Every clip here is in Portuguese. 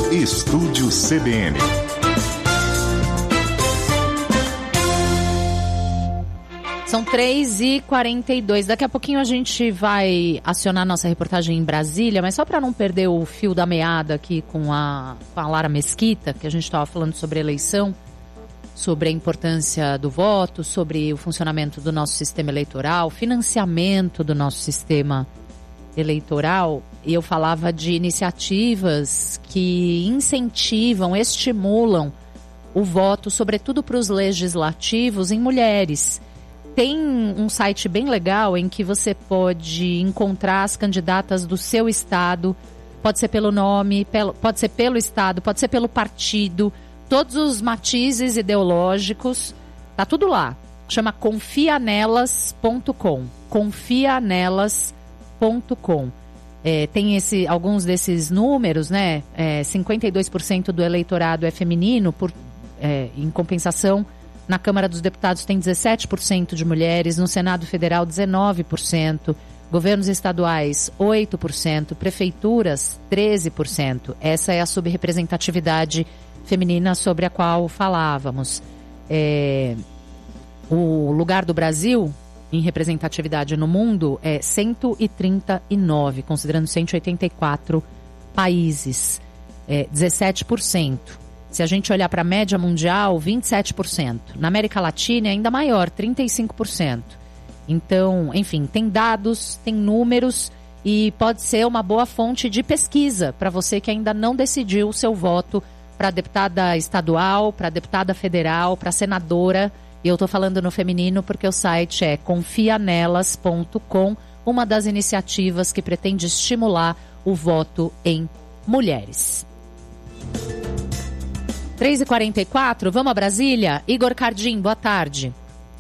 Estúdio CBN. São 3h42. Daqui a pouquinho a gente vai acionar nossa reportagem em Brasília, mas só para não perder o fio da meada aqui com a Lara Mesquita, que a gente estava falando sobre eleição, sobre a importância do voto, sobre o funcionamento do nosso sistema eleitoral, financiamento do nosso sistema eleitoral, e eu falava de iniciativas que incentivam, estimulam o voto, sobretudo para os legislativos, em mulheres. Tem um site bem legal em que você pode encontrar as candidatas do seu estado, pode ser pelo nome, pode ser pelo estado, pode ser pelo partido, todos os matizes ideológicos, tá tudo lá. Chama confianelas.com, confianelas.com. Tem alguns desses números, né? 52% do eleitorado é feminino, em compensação, na Câmara dos Deputados tem 17% de mulheres, no Senado Federal 19%, governos estaduais 8%, prefeituras 13%. Essa é a subrepresentatividade feminina sobre a qual falávamos. O lugar do Brasil em representatividade no mundo é 139, considerando 184 países, 17%. Se a gente olhar para a média mundial, 27%. Na América Latina é ainda maior, 35%. Então, enfim, tem dados, tem números e pode ser uma boa fonte de pesquisa para você que ainda não decidiu o seu voto para deputada estadual, para deputada federal, para senadora. E eu estou falando no feminino porque o site é confianelas.com, uma das iniciativas que pretende estimular o voto em mulheres. 3h44, vamos a Brasília? Igor Cardim, boa tarde.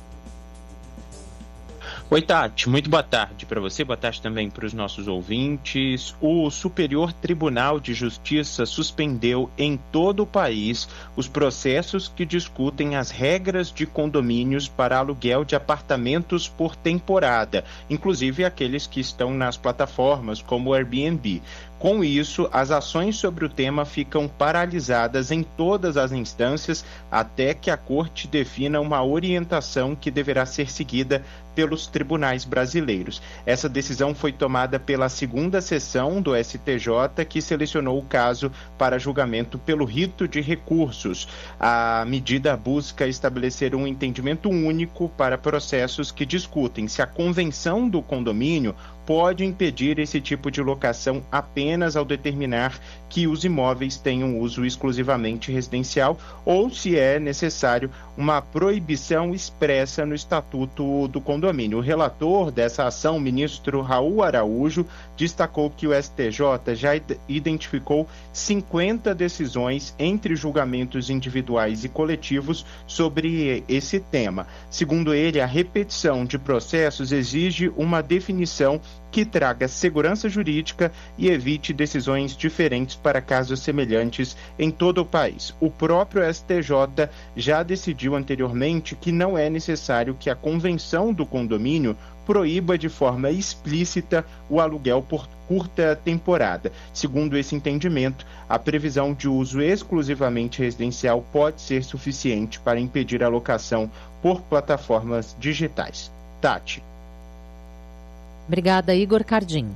Oi, Tati, muito boa tarde para você, boa tarde também para os nossos ouvintes. O Superior Tribunal de Justiça suspendeu em todo o país os processos que discutem as regras de condomínios para aluguel de apartamentos por temporada, inclusive aqueles que estão nas plataformas como o Airbnb. Com isso, as ações sobre o tema ficam paralisadas em todas as instâncias até que a Corte defina uma orientação que deverá ser seguida pelos tribunais brasileiros. Essa decisão foi tomada pela segunda sessão do STJ, que selecionou o caso para julgamento pelo rito de recursos. A medida busca estabelecer um entendimento único para processos que discutem se a convenção do condomínio pode impedir esse tipo de locação apenas ao determinar que os imóveis tenham uso exclusivamente residencial ou se é necessário uma proibição expressa no Estatuto do Condomínio. O relator dessa ação, o ministro Raul Araújo, destacou que o STJ já identificou 50 decisões entre julgamentos individuais e coletivos sobre esse tema. Segundo ele, a repetição de processos exige uma definição que traga segurança jurídica e evite decisões diferentes para casos semelhantes em todo o país. O próprio STJ já decidiu anteriormente que não é necessário que a convenção do condomínio proíba de forma explícita o aluguel por curta temporada. Segundo esse entendimento, a previsão de uso exclusivamente residencial pode ser suficiente para impedir a locação por plataformas digitais. Tati. Obrigada, Igor Cardim.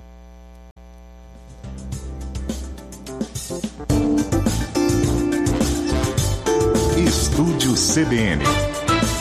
Estúdio CBN.